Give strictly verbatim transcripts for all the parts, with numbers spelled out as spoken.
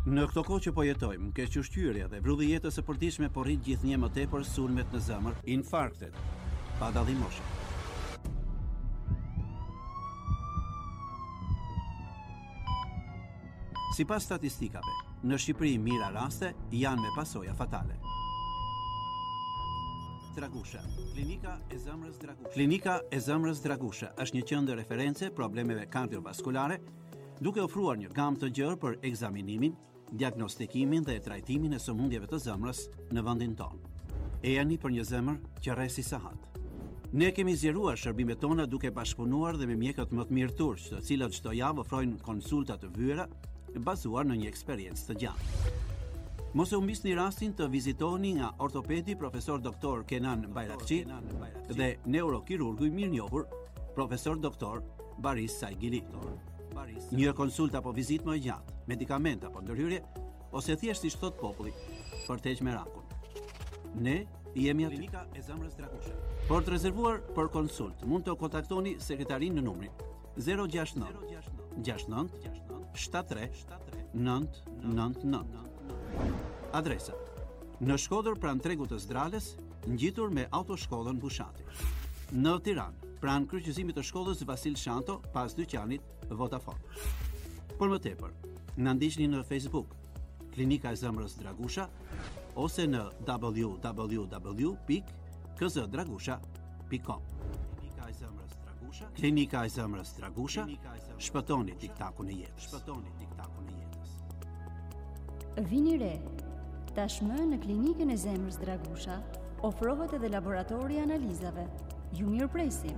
Në këto kohë që po jetojmë, kequshqyrja dhe vrulli jetës së përditshme po rrit gjithnjë më tepër sulmet në zemër, infarktet, pa dallim moshe. Sipas statistikave, në Shqipëri mira raste janë me pasoja fatale. Dragusha, klinika e zemrës Dragusha. Klinika e zemrës Dragusha është një qendër reference problemeve kardiovaskulare, duke ofruar një gamë të gjerë për ekzaminimin, diagnostikimin dhe trajtimin e sëmundjeve të zemrës në vendin tonë. Ejani për një zemër që rresi sahat. Ne kemi zgjeruar shërbimet tona duke bashkëpunuar dhe me mjekët më të mirë turq, të cilët çdo javë ofrojnë konsulta të vyera bazuar në një eksperiencë të gjatë. Mos e humbisni rastin të vizitoni nga ortopedi profesor doktor Kenan Bayrakçi dhe neurokirurgu i mirënjohur profesor doktor Baris Saigili. Një konsult apo vizitë më e gjatë, medikament apo ndërhyrje, ose thjesht si thot populli, për të heqë merakun. Ne jemi aty. Klinika e zemrës Dragusha. Për të rezervuar për konsult, mund të kontaktoni sekretarin në numrin zero gjasht nëntë gjasht nëntë shtat tre nëntë nëntë nëntë. Adresa: në Shkodër pranë tregut të Zdrales, ngjitur me autoshkollën Bushati. Në Tiranë, pranë kryqëzimit të shkollës Vasil Shanto, pas dyqanit Vodafone. Për më tepër, na ndiqni në Facebook, Klinika e zemrës Dragusha, ose në w w w pikë k z dragusha pikë com. Klinika e zemrës Dragusha, Klinika e zemrës Dragusha, shpëtoni tiktakun e jetës. Shpëtoni tiktakun e jetës. Vini re. Tashmë në Klinikën e zemrës Dragusha ofrohet edhe laboratori i analizave. Ju mirëpresim.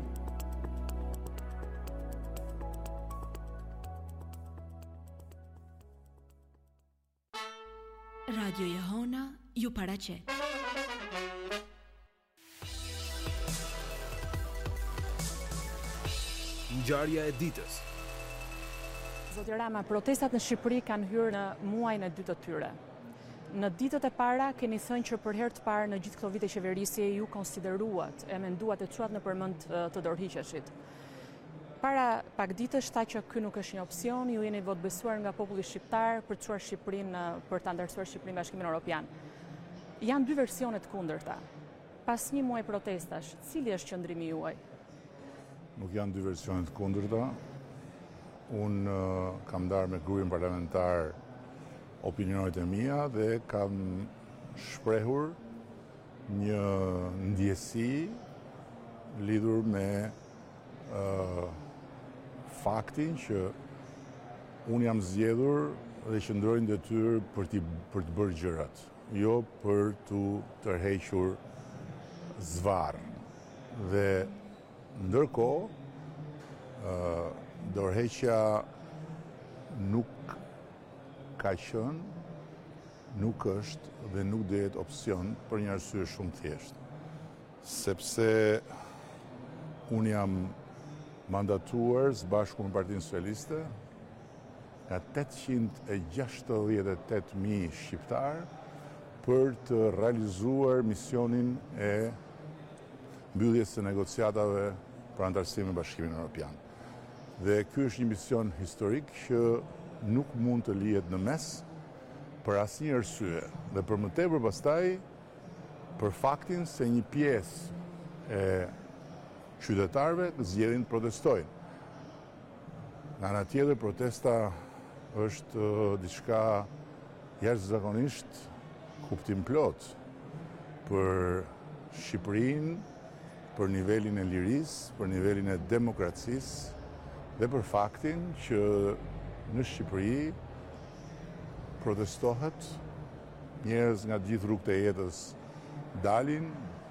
Radio Jehona ju paraqet. Ngjarja e ditës. Zoti Rama, protestat në Shqipëri kanë hyrë në muajin e dytë të tyre. Në ditët e para keni thënë që për herë të parë në gjithë këto vite qeverisje ju konsideruat e menduat e çuat në përmend të dorëhiqeshit. Para pak ditësh tha që ky nuk është një opsion, ju jeni votbesuar nga populli shqiptar për të çuar Shqipërinë për ta ndërtuar Shqipërinë në Bashkimin Evropian. Janë dy versione të kundërta. Pas një muaji protestash, cili është qëndrimi juaj? Nuk janë dy versione të kundërta. Unë uh, kam ndarë me grupin parlamentar opinionet e mia dhe kam shprehur një ndjesi lidhur me uh, faktin që unë jam zgjedhur dhe qëndroj në detyrë për, për të bërë gjërat, jo për të tërhequr zvarr. Dhe ndërkohë, uh, dorëheqja nuk ka qenë, nuk është dhe nuk do jetë opsion për një arsye shumë thjeshtë. Sepse unë jam mandatuar së bashku me Partinë Socialiste nga tetëqind e gjashtëdhjetë e tetë mijë shqiptar për të realizuar misionin e mbylljes së negociatave për antarësim me Bashkimin Evropian. Dhe ky është një mision historik që nuk mund të lihet në mes për asnjë arsye dhe për më tepër pastaj për faktin se një pjesë e qytetarëve zgjedhin të protestojnë. Nga ana tjetër, protesta është uh, diçka jashtëzakonisht kuptim plot për Shqipërinë, për nivelin e lirisë, për nivelin e demokracisë dhe për faktin që në Shqipëri protestohet, njerëz nga gjithë rrugët e jetës dalin,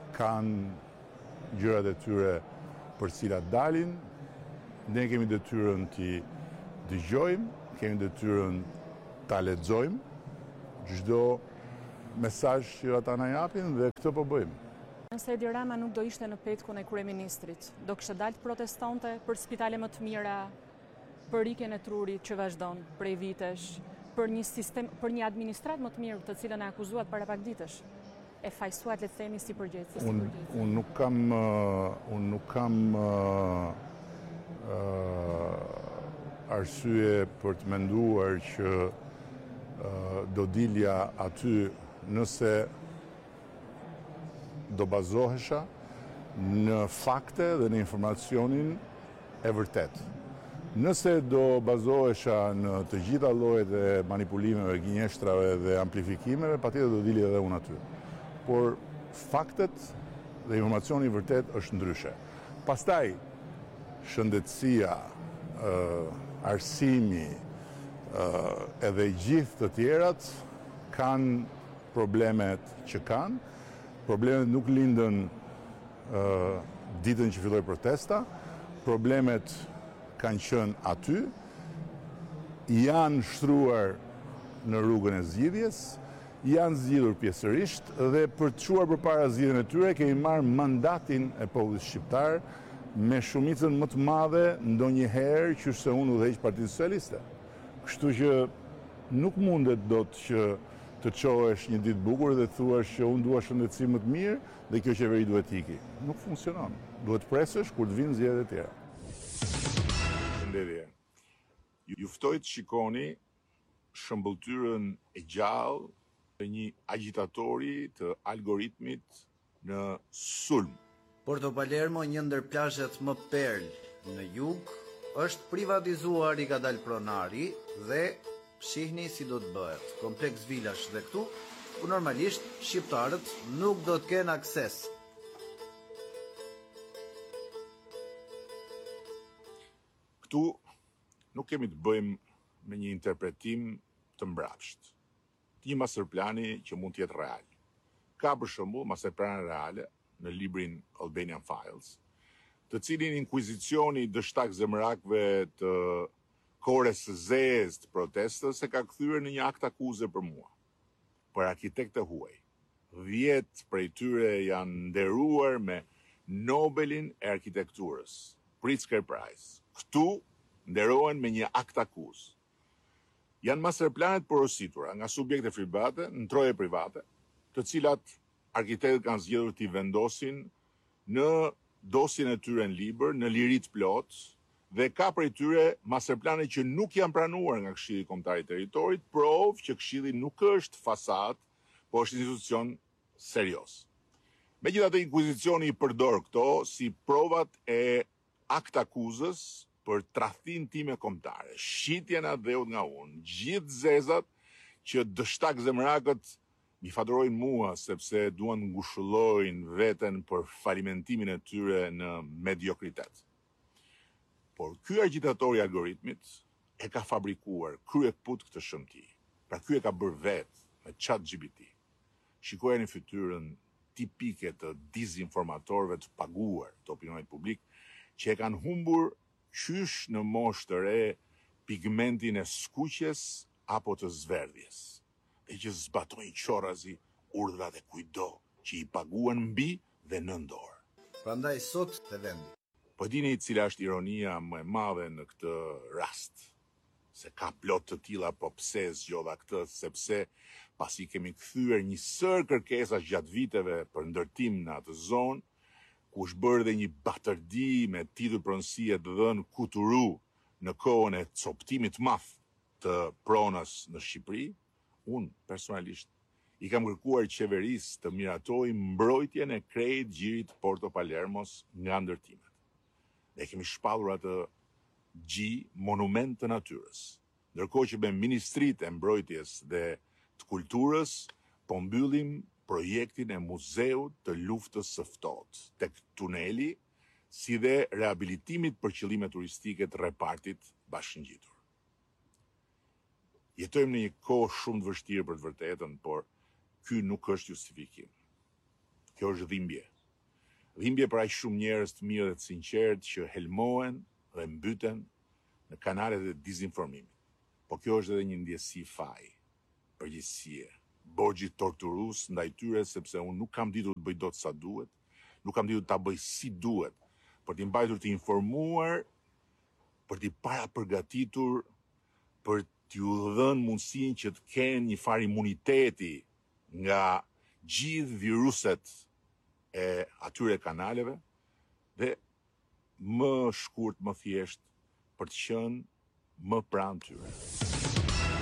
kanë gjërat e tyre për cilat dalin, ne kemi detyrën t'i dëgjojmë, kemi detyrën ta lexojmë çdo mesazh që ata na japin dhe këtë po bëjmë. Nëse Edi Rama nuk do ishte në petkun e kryeministrit, do kishte dalë të protestonte për spitale më të mira, për rikjen e trurit që vazhdon prej vitesh, për një sistem, për një administrat më të mirë, të cilën e akuzuat para pak ditësh. E fajsuat, le të themi, si përgjegjës. Unë un nuk kam uh, unë nuk kam uh, uh, arsye për të menduar që do dilja aty nëse do bazohesha në fakte dhe në informacionin e vërtet. Nëse do bazohesha në të gjitha llojet e manipulimeve, gënjeshtrave dhe amplifikimeve, patjetër do dilje edhe unë aty. Por faktet dhe informacioni i vërtet është ndryshe. Pastaj shëndetësia, arsimi, edhe gjithë të tjerat kanë problemet që kanë. Problemet nuk lindën ditën që filloi protesta, problemet kanë qenë aty, janë shtruar në rrugën e zgjidhjes, janë zgjidhur pjesërisht dhe për të çuar përpara zgjidhjen e tyre kemi marrë mandatin e popullit shqiptar me shumicën më të madhe ndonjëherë që se unë udhëheq Partinë Socialiste. Kështu që nuk mundet dot që të çohesh një ditë bukur dhe thuash që unë dua shëndetësi më të mirë dhe kjo qeveri duhet iki. Nuk funksionon. Duhet presësh kur të vinë zgjedhjet e tjera. Shëndetje. Ju ftoj të shikoni shëmbëltyrën e gjallë të një agitatori të algoritmit në sulm. Porto Palermo, një ndër plazhet më perl në jug, është privatizuar i ka dal pronari dhe shihni si do të bëhet. Kompleks vilash dhe këtu, ku normalisht shqiptarët nuk do të kenë akses. Këtu nuk kemi të bëjmë me një interpretim të mbrapsht. Një masterplani që mund të jetë real. Ka për shembull masterplanë reale në librin Albanian Files, të cilin inkuizicioni dështak zemrakëve të kores së zezë të protestës e ka kthyer në një akt akuze për mua, për arkitektë huaj. Dhjetë prej tyre janë nderuar me Nobelin e arkitekturës, Pritzker Prize. Këtu nderohen me një akt akuz. Janë masterplanet porositura nga subjekte private në troje private, të cilat arkitektët kanë zgjedhur t'i vendosin në dosjen e tyre në libër, në liri të plot, dhe ka prej tyre masterplane që nuk janë pranuar nga Këshilli Kombëtar i Territorit, provë që Këshilli nuk është fasad, po është institucion serioz. Megjithatë, inkuizicioni i përdor këto si provat e akt akuzës për tradhtin time kombëtare, shitjen e dheut nga unë, gjithë zezat që dështak zemrakët mi faturojnë mua sepse duan ngushëllojnë veten për falimentimin e tyre në mediokritet. Por ky agitator i algoritmit e ka fabrikuar kryekput këtë shëmti. Pra ky e ka bërë vetë me ChatGPT. Shikojeni fytyrën tipike të dizinformatorëve të paguar të opinionit publik që e kanë humbur qysh në moshë të re pigmentin e skuqjes apo të zverdhjes, dhe që zbatojnë qorazi urdhrat e kujdo që i paguan mbi dhe në dorë. Prandaj sot të vendi. Po dini cila është ironia më e madhe në këtë rast? Se ka plot të tilla, po pse zgjodha këtë? Sepse pasi kemi kthyer një sër kërkesa gjatë viteve për ndërtim në atë zonë, ku është bërë dhe një batërdi me titull pronësie të dhënë Kuturu në kohën e coptimit madh të pronës në Shqipëri, unë personalisht i kam kërkuar qeverisë të miratoj mbrojtjen e krejt gjirit Porto Palermos nga ndërtimet. Ne kemi shpallur atë gji monument të natyrës, ndërkohë që me Ministritë e Mbrojtjes dhe të Kulturës po mbyllim projektin e muzeut të luftës së ftohtë tek tuneli, si dhe rehabilitimit për qëllime turistike të repartit bashkëngjitur. Jetojmë në një kohë shumë të vështirë për të vërtetën, por ky nuk është justifikim. Kjo është dhimbje. Dhimbje për aq shumë njerëz të mirë dhe të sinqertë që helmohen dhe mbyten në kanalet e dizinformimit. Po kjo është edhe një ndjesi faji, përgjegjësie, borxhi torturues ndaj tyre sepse unë nuk kam ditur të bëj dot sa duhet, nuk kam ditur ta bëj si duhet, për t'i mbajtur të informuar, për t'i parapërgatitur, për t'ju dhënë mundësinë që të kenë një farë imuniteti nga gjithë viruset e atyre kanaleve dhe më shkurt, më thjesht, për të qenë më pranë tyre.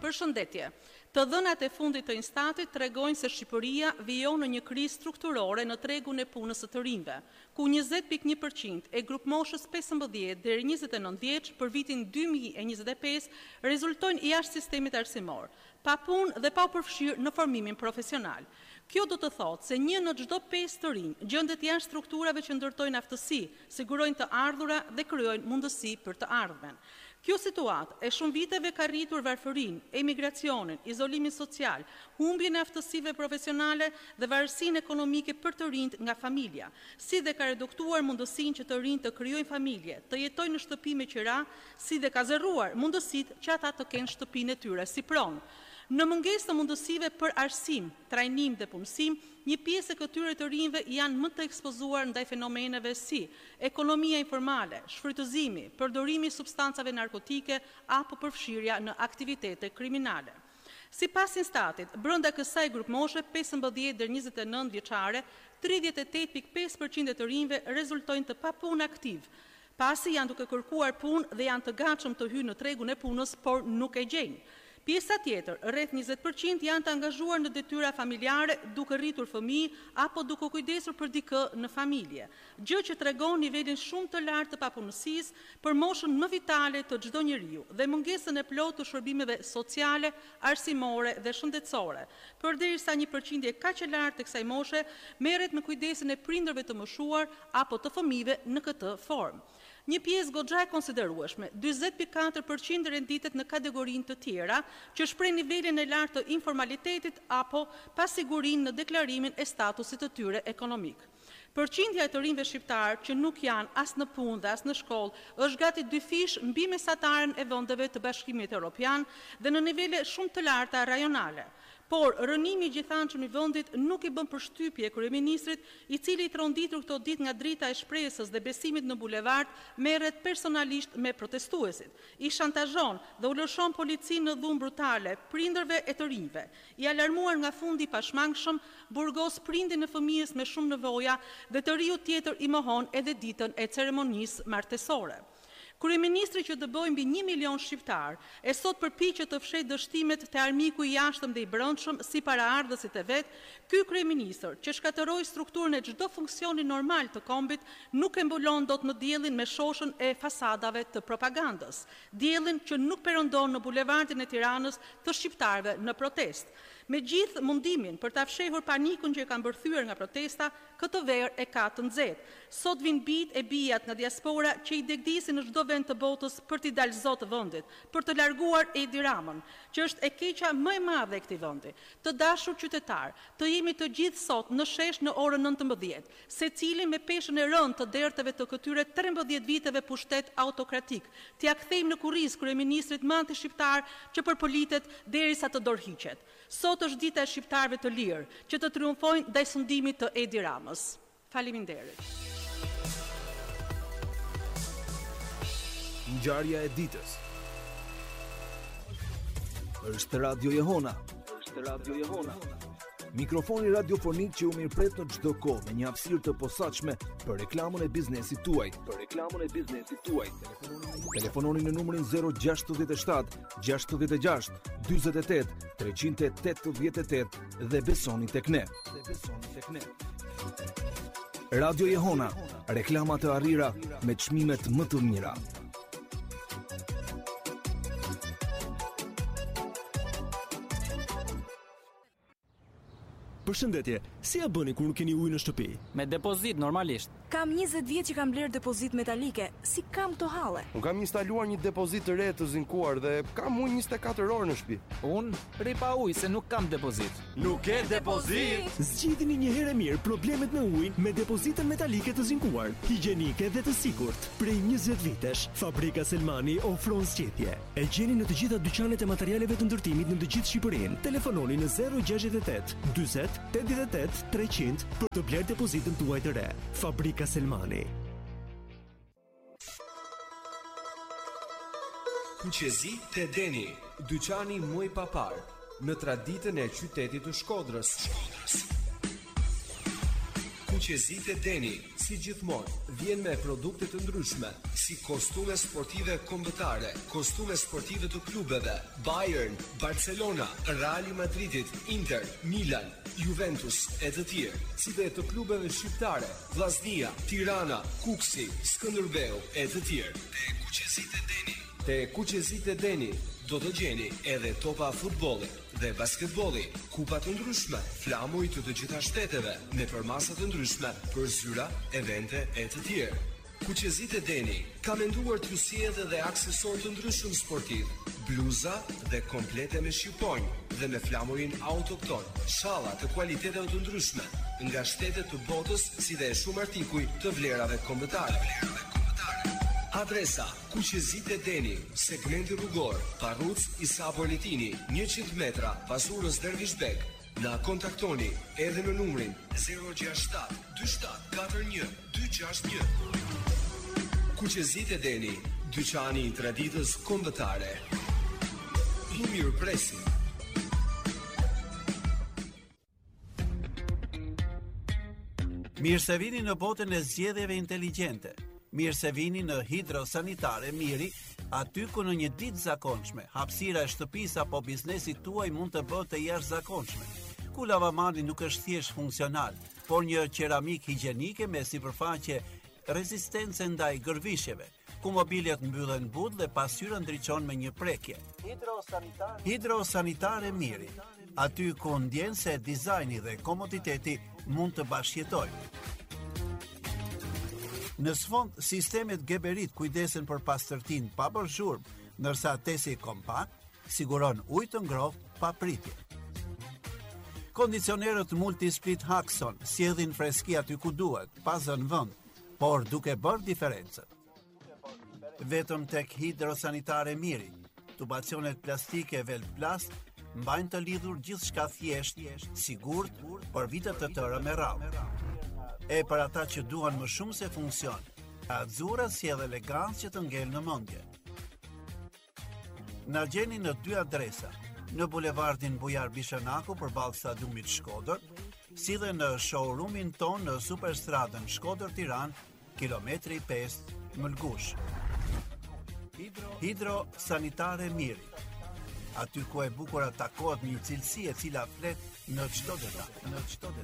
Përshëndetje. Të dhënat e fundit të Instatit tregojnë se Shqipëria vijon në një krizë strukturore në tregun e punës së të rinjve, ku njëzet pikë një përqind e grup moshës pesëmbëdhjetë deri njëzet e nëntë vjeç për vitin dy mijë e njëzet e pesë rezultojnë jashtë sistemit arsimor, pa punë dhe pa u përfshirë në formimin profesional. Kjo do të thotë se një në çdo pesë të rinj gjendet jashtë strukturave që ndërtojnë aftësi, sigurojnë të ardhura dhe krijojnë mundësi për të ardhmen. Kjo situatë e shumë viteve ka rritur varfërinë, emigracionin, izolimin social, humbjen e aftësive profesionale dhe varësinë ekonomike për të rinjt nga familja, si dhe ka reduktuar mundësinë që të rinjt të krijojnë familje, të jetojnë në shtëpi me qira, si dhe ka zerruar mundësitë që ata të kenë shtëpinë e tyre si pronë. Në mungesë të mundësive për arsim, trajnim dhe punësim, një pjesë e këtyre të rinjve janë më të ekspozuar ndaj fenomeneve si ekonomia informale, shfrytëzimi, përdorimi i substancave narkotike apo përfshirja në aktivitete kriminale. Sipas Instatit, brenda kësaj grup moshe pesëmbëdhjetë deri njëzet e nëntë vjeçare, tridhjetë e tetë pikë pesë përqind të rinjve rezultojnë të papunë aktiv, pasi janë duke kërkuar punë dhe janë të gatshëm të hyjnë në tregun e punës, por nuk e gjejnë. Pjesa tjetër, rreth njëzet përqind janë të angazhuar në detyra familjare duke rritur fëmijë apo duke kujdesur për dikë në familje, gjë që tregon nivelin shumë të lartë të papunësisë për moshën më vitale të çdo njeriu dhe mungesën e plotë të shërbimeve sociale, arsimore dhe shëndetësore. Përderisa një përqindje kaq e lartë të kësaj moshe merret me kujdesin e prindërve të moshuar apo të fëmijëve në këtë formë. Një pjesë goxha e konsiderueshme, dyzet pikë katër përqind renditet në kategorinë të tjera, që shpreh nivelin e lartë të informalitetit apo pasigurinë në deklarimin e statusit të tyre ekonomik. Përqindja e të rinjve shqiptar që nuk janë as në punë dhe as në shkollë është gati dy fish mbi mesataren e vendeve të Bashkimit Evropian dhe në nivele shumë të larta rajonale. Por rënimi i gjithanshëm i vendit nuk i bën përshtypje kryeministrit, i cili i tronditur këto ditë nga drita e shpresës dhe besimit në bulevard, merret personalisht me protestuesit. I shantazhon dhe u lëshon policinë në dhunë brutale prindërve e të rinjve. I alarmuar nga fundi i pashmangshëm, burgos prindin e fëmijës me shumë nevoja dhe të riu tjetër i mohon edhe ditën e ceremonisë martesore. Kryeministri që dëboi mbi një milion shqiptar e sot përpiqet të fshehë dështimet te armiku i jashtëm dhe i brendshëm si paraardhësit e vet, ky kryeministër që shkatërroi strukturën e çdo funksioni normal të kombit nuk e mbulon dot në diellin me shoshën e fasadave të propagandës, diellin që nuk perëndon në bulevardin e Tiranës të shqiptarëve në protestë. Me gjithë mundimin për ta fshehur panikun që e ka mbërthyer nga protesta, këtë verë e ka të nxehtë. Sot vin bijt e bijat nga diaspora që i degdisin në çdo vend të botës për t'i dalë zot të vendit, për të larguar Edi Ramën, që është e keqja më e madhe e këtij vendi. Të dashur qytetar, të jemi të gjithë sot në shesh në orën nëntëmbëdhjetë, secili me peshën e rënd të derteve të këtyre trembëdhjetë viteve pushtet autokratik. T'ia kthejmë në kurriz kryeministrit më antishqiptar që përpolitet derisa të dorëhiqet. Sot është dita e shqiptarëve të lirë, që të triumfojnë ndaj sundimit të Edi Ramës. Faleminderit. Ngjarja e ditës. Është Radio Jehona. Është Radio Jehona. Mikrofoni radiofonik që u mirëpret në çdo kohë me një hapësirë të posaçme për reklamën e biznesit tuaj. Për reklamën e biznesit tuaj. Telefononi në numrin zero gjasht shtat, gjasht gjasht, dyzet e tetë, treqind e tetëdhjetë e tetë dhe besoni tek ne. Dhe besoni tek ne. Radio Jehona, reklama të arrira me çmimet më të mira. Përshëndetje, si ja bëni kur nuk keni ujë në shtëpi? Me depozit normalisht. Kam njëzet vjet që kam bler depozit metalike. Si kam to halle? Un kam instaluar një depozit të re të zinkuar dhe kam ujë njëzet e katër orë në shtëpi. Un rri pa ujë se nuk kam depozit. Nuk ke depozit? Zgjidhni një herë mirë problemet me ujin me depozitën metalike të zinkuar, higjienike dhe të sigurt. Prej njëzet vitesh, Fabrika Selmani ofron zgjedhje. E gjeni në të gjitha dyqanet e materialeve të ndërtimit në të gjithë Shqipërinë. Telefononi në zero gjasht e tetë, dyzet, tetëdhjetë e tetë, treqind për të bler depozitën tuaj të re. Fabrika Selmani. Kuqezi te Deni, dyqani muj papar, në traditën e qytetit të Shkodrës. Kuqezit e Deni, si gjithmonë, vjen me produkte të ndryshme, si kostume sportive kombëtare, kostume sportive të klubeve, Bayern, Barcelona, Real Madridit, Inter, Milan, Juventus e të tjerë, si dhe të klubeve shqiptare, Vllaznia, Tirana, Kuksi, Skënderbeu e të tjerë. Te Kuqezit e Deni. Te Kuqezit e Deni do të gjeni edhe topa futbolli dhe basketbolli, kupa të ndryshme, flamuj të të gjitha shteteve, me përmasa të ndryshme për zyra, evente e të tjerë. Kuqezit e Deni ka menduar t'ju sjellë edhe aksesor të ndryshëm sportiv, bluza dhe komplete me shqiponjë dhe me flamurin autokton, shalla të kualiteteve të ndryshme, nga shtetet të botës si dhe shumë artikuj të vlerave kombëtare. Adresa: Kuqezit e Deni, segmenti rrugor, Parruc Isa Politini, njëqind metra, Pazurës Dervishbek. Na kontaktoni edhe në numrin zero gjasht shtat dy shtat katër një dy gjasht një. Kuqezit e Deni, dyqani i traditës kombëtare. I mirëpresim. Mirë se vini në botën e zgjedhjeve inteligjente. Mirë se vini në Hidrosanitare Miri, aty ku në një ditë zakonshme, hapësira e shtëpisë apo biznesit tuaj mund të bëhet të jashtëzakonshme. Ku lavamani nuk është thjesht funksional, por një qeramik higjienike me sipërfaqe rezistence ndaj gërvishjeve, ku mobiljet mbyllen but dhe pasqyra ndriçon me një prekje. Hidrosanitare, Hidrosanitare Miri, aty ku ndjen se dizajni dhe komoditeti mund të bashkëjetojnë. Në sfond, sistemet Geberit kujdesen për pastërtin pa bërë zhurmë, ndërsa tesi kompakt siguron ujë të ngrohtë pa pritje. Kondicionerët Multisplit Haxon sjellin freski aty ku duhet, pa zënë vend, por duke bërë diferencën. Vetëm tek Hidrosanitare Miri, tubacionet plastike Velplast mbajnë të lidhur gjithçka thjesht, sigurt për vite të tëra me radhë. E për ata që duan më shumë se funksion, Azzurra sjell elegancë që të ngel në mendje. Na gjeni në dy adresa, në bulevardin Bujar Bishanaku përballë stadiumit Shkodër, si dhe në showroomin ton në Superstradën Shkodër-Tiranë, kilometri pesë, Mëlgush. Hidrosanitare Miri, aty ku e bukur takohet një cilësi e cila flet në çdo detaj, në çdo detaj.